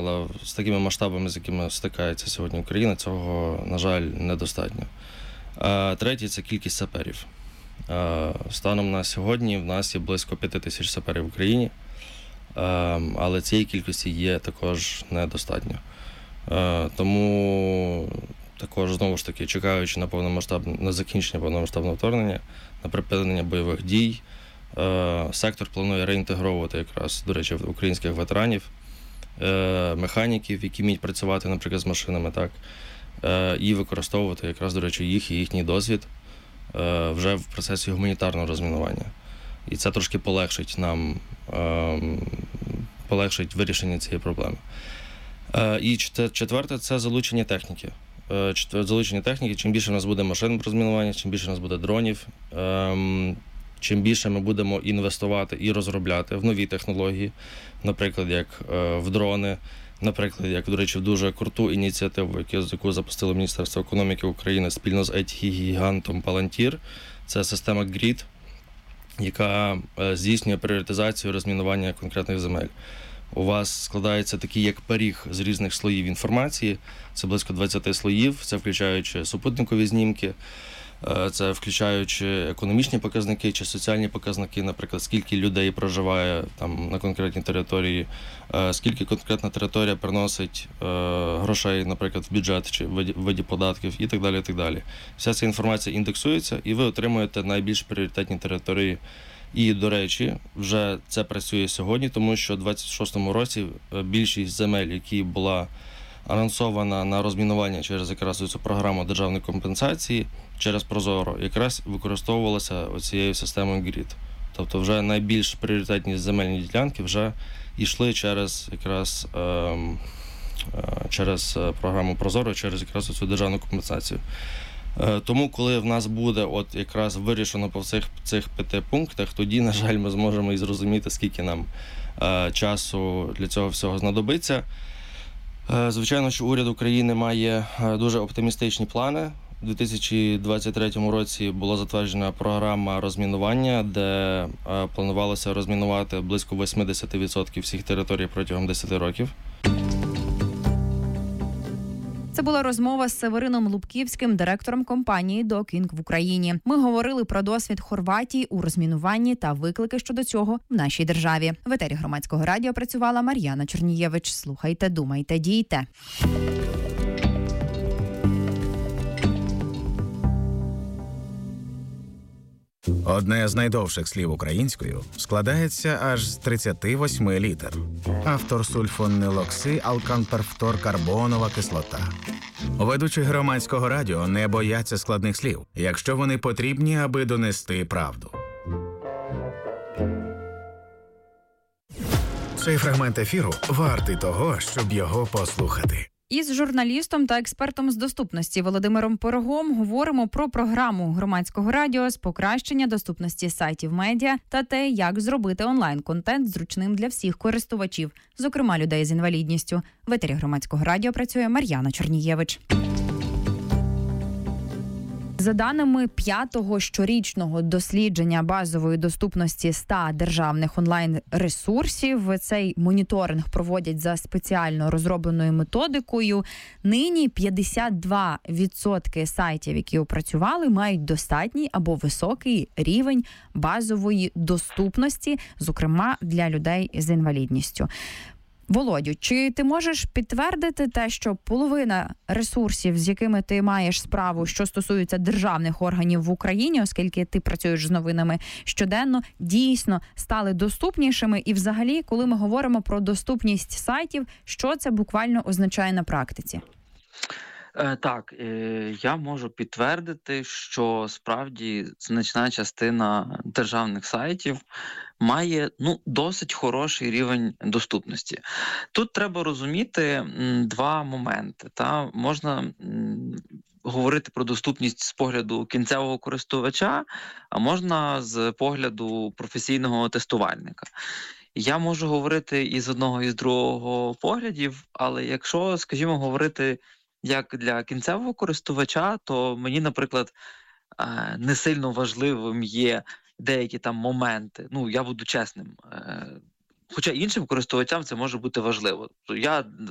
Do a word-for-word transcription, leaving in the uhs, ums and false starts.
але з такими масштабами, з якими стикається сьогодні Україна, цього, на жаль, недостатньо. Третє – це кількість саперів. Станом на сьогодні в нас є близько п'ять тисяч саперів в Україні, але цієї кількості є також недостатньо. Тому також, знову ж таки, чекаючи на повномасштабне, на закінчення повномасштабного вторгнення, на припинення бойових дій, сектор планує реінтегровувати якраз, до речі, українських ветеранів, механіків, які вміють працювати, наприклад, з машинами, так, і використовувати якраз, до речі, їх і їхній досвід вже в процесі гуманітарного розмінування. І це трошки полегшить нам, полегшить вирішення цієї проблеми. І четверте – це залучення техніки. Залучення техніки, чим більше в нас буде машин розмінування, чим більше в нас буде дронів, чим більше ми будемо інвестувати і розробляти в нові технології, наприклад, як в дрони, наприклад, як, до речі, в дуже круту ініціативу, яку запустило Міністерство економіки України спільно з ай ті-гігантом Palantir. Це система грід, яка здійснює пріоритизацію розмінування конкретних земель. У вас складається такий, як пиріг з різних слоїв інформації, це близько двадцять слоїв, це включаючи супутникові знімки, це включаючи економічні показники чи соціальні показники, наприклад, скільки людей проживає там на конкретній території, скільки конкретна територія приносить грошей, наприклад, в бюджет чи в виді податків і так далі, і так далі. Вся ця інформація індексується, і ви отримуєте найбільш пріоритетні території. І, до речі, вже це працює сьогодні, тому що у двадцять шостому році більшість земель, які була анонсована на розмінування через якраз цю програму державної компенсації, через Прозоро, якраз використовувалася оцією системою грід. Тобто вже найбільш пріоритетні земельні ділянки вже йшли через якраз е, е, через програму Прозоро, через якраз цю державну компенсацію. Тому, коли в нас буде от якраз вирішено по цих, цих п'яти пунктах, тоді, на жаль, ми зможемо і зрозуміти, скільки нам е, часу для цього всього знадобиться. Е, звичайно, що уряд України має дуже оптимістичні плани. У дві тисячі двадцять третьому році була затверджена програма розмінування, де е, планувалося розмінувати близько вісімдесят відсотків всіх територій протягом десяти років. Це була розмова з Северином Лубківським, директором компанії «Докінг» в Україні. Ми говорили про досвід Хорватії у розмінуванні та виклики щодо цього в нашій державі. В етері Громадського радіо працювала Мар'яна Чернієвич. Слухайте, думайте, дійте. Одне з найдовших слів українською складається аж з тридцяти восьми літер. Автор сульфонилокси алканперфторкарбонова кислота. Ведучі Громадського радіо не бояться складних слів, якщо вони потрібні, аби донести правду. Цей фрагмент ефіру вартий того, щоб його послухати. Із журналістом та експертом з доступності Володимиром Пирогом говоримо про програму Громадського радіо з покращення доступності сайтів медіа та те, як зробити онлайн-контент зручним для всіх користувачів, зокрема людей з інвалідністю. В етері Громадського радіо працює Мар'яна Чернієвич. За даними п'ятого щорічного дослідження базової доступності ста державних онлайн-ресурсів, цей моніторинг проводять за спеціально розробленою методикою. Нині п'ятдесят два відсотки сайтів, які опрацювали, мають достатній або високий рівень базової доступності, зокрема для людей з інвалідністю. Володю, чи ти можеш підтвердити те, що половина ресурсів, з якими ти маєш справу, що стосуються державних органів в Україні, оскільки ти працюєш з новинами щоденно, дійсно стали доступнішими? І взагалі, коли ми говоримо про доступність сайтів, що це буквально означає на практиці? Так, я можу підтвердити, що справді значна частина державних сайтів має ну, досить хороший рівень доступності. Тут треба розуміти два моменти. Та? Можна говорити про доступність з погляду кінцевого користувача, а можна з погляду професійного тестувальника. Я можу говорити і з одного, і з другого поглядів, але якщо, скажімо, говорити як для кінцевого користувача, то мені, наприклад, не сильно важливим є деякі там моменти. Ну, я буду чесним. Хоча іншим користувачам це може бути важливо. Я